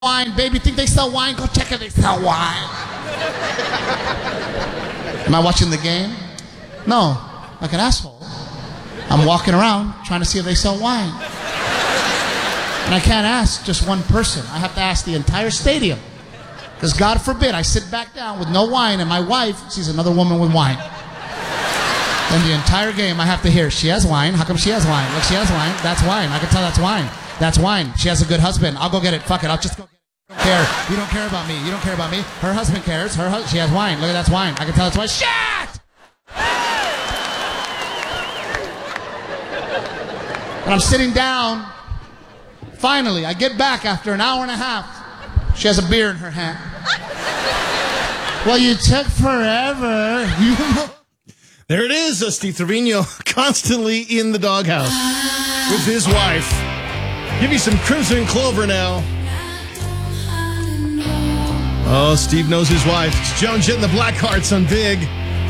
wine. Baby, think they sell wine? Go check if they sell wine. Am I watching the game? No, like an asshole. I'm walking around trying to see if they sell wine. And I can't ask just one person. I have to ask the entire stadium. Because God forbid I sit back down with no wine and my wife sees another woman with wine. Then the entire game I have to hear, she has wine. How come she has wine? Look, she has wine. That's wine. I can tell that's wine. That's wine. She has a good husband. I'll go get it. Fuck it. I'll just go get it. I don't care. You don't care about me. You don't care about me. Her husband cares. She has wine. Look, that's wine. I can tell that's wine. Shit! And I'm sitting down. Finally, I get back after an hour and a half. She has a beer in her hand. Well, you took forever. There it is, Steve Trevino, constantly in the doghouse with his wife. Give you some Crimson Clover now. Oh, Steve knows his wife. It's Joan Jett and the Blackhearts on Big.